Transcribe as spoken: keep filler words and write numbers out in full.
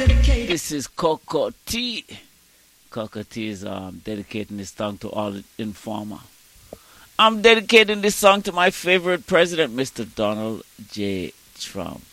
This is Coco T. Coco T is um, dedicating this song to all informer. I'm dedicating this song to my favorite president, Mister Donald J. Trump.